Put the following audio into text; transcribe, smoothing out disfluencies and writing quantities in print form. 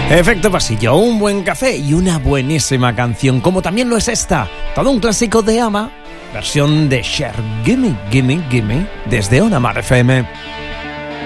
Efecto pasillo, un buen café y una buenísima canción, como también lo es esta, todo un clásico de Ama, versión de Cher, Gimme, Gimme, Gimme, desde Ona Mar FM.